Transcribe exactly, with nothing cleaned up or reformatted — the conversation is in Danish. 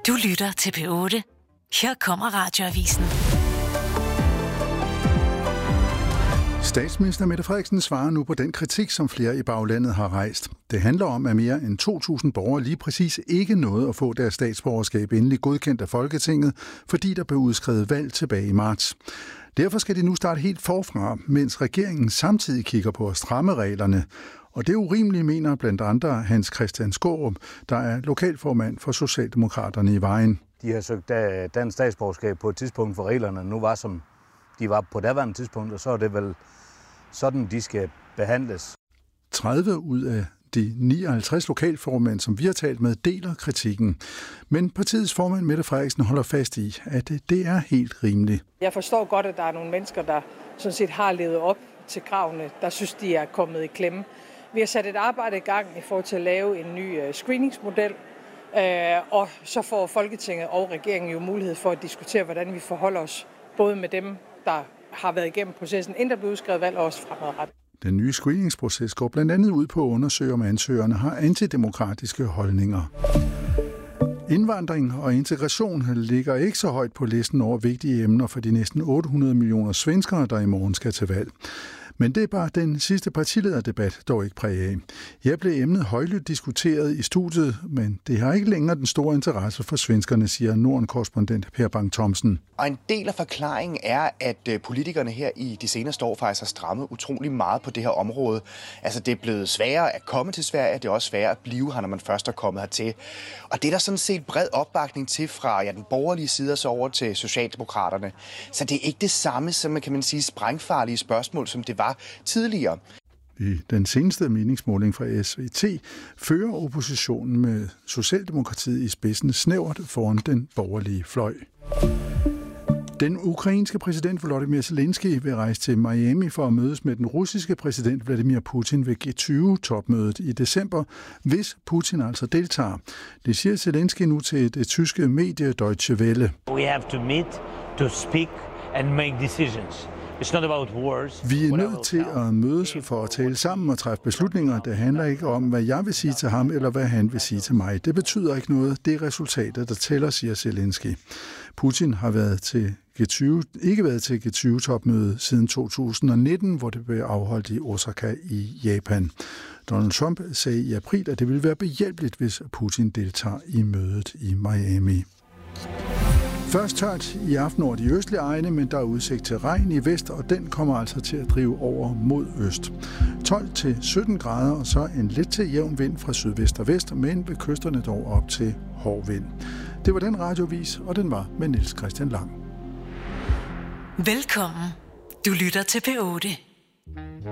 Du lytter til P otte. Her kommer Radioavisen. Statsminister Mette Frederiksen svarer nu på den kritik, som flere i baglandet har rejst. Det handler om, at mere end to tusind borgere lige præcis ikke nåede at få deres statsborgerskab endelig godkendt af Folketinget, fordi der blev udskrevet valg tilbage i marts. Derfor skal de nu starte helt forfra, mens regeringen samtidig kigger på at stramme reglerne. Og det er urimeligt, mener blandt andre Hans Christian Skaarup, der er lokalformand for Socialdemokraterne i Vejen. De har søgt dansk statsborgerskab på et tidspunkt, hvor reglerne nu var, som de var på daværende tidspunkt, og så er det vel sådan, de skal behandles. tredive ud af de nioghalvtreds lokalformænd, som vi har talt med, deler kritikken. Men partiets formand Mette Frederiksen holder fast i, at det er helt rimeligt. Jeg forstår godt, at der er nogle mennesker, der sådan set har levet op til kravene, der synes, de er kommet i klemme. Vi har sat et arbejde i gang i forhold til at lave en ny screeningsmodel, og så får Folketinget og regeringen jo mulighed for at diskutere, hvordan vi forholder os både med dem, der har været igennem processen, inden der blev udskrevet valg, og også fremadrettet. Den nye screeningsproces går blandt andet ud på at undersøge, om ansøgerne har antidemokratiske holdninger. Indvandring og integration ligger ikke så højt på listen over vigtige emner for de næsten otte hundrede millioner svenskere, der i morgen skal til valg. Men det er bare den sidste partilederdebat dog ikke præget af. Her blev emnet højlydt diskuteret i studiet, men det har ikke længere den store interesse for svenskerne, siger Norden-korrespondent Per Bang Thomsen. Og en del af forklaringen er, at politikerne her i de seneste år faktisk har strammet utrolig meget på det her område. Altså det er blevet sværere at komme til Sverige, det er også sværere at blive her, når man først er kommet hertil. Og det er der sådan set bred opbakning til fra ja, den borgerlige side og så over til Socialdemokraterne. Så det er ikke det samme som, kan man sige, sprængfarlige spørgsmål, som det var tidligere. I den seneste meningsmåling fra S V T fører oppositionen med Socialdemokratiet i spidsen snævert foran den borgerlige fløj. Den ukrainske præsident Volodymyr Zelensky vil rejse til Miami for at mødes med den russiske præsident Vladimir Putin ved G tyve-topmødet i december, hvis Putin altså deltager. Det siger Zelensky nu til det tyske medie Deutsche Welle. We have to meet, to speak and make decisions. Vi er nødt til at mødes for at tale sammen og træffe beslutninger. Det handler ikke om, hvad jeg vil sige til ham, eller hvad han vil sige til mig. Det betyder ikke noget. Det er resultatet, der tæller, siger Zelensky. Putin har været til G tyve, ikke været til G tyve-topmødet siden to tusind nitten, hvor det blev afholdt i Osaka i Japan. Donald Trump sagde i april, at det ville være behjælpeligt, hvis Putin deltager i mødet i Miami. Først tørt i aften over de østlige egne, men der er udsigt til regn i vest, og den kommer altså til at drive over mod øst. tolv til sytten grader, og så en lidt til jævn vind fra sydvest og vest, men ved kysterne dog op til hård vind. Det var den radiovis, og den var med Niels Christian Lang. Velkommen. Du lytter til P otte.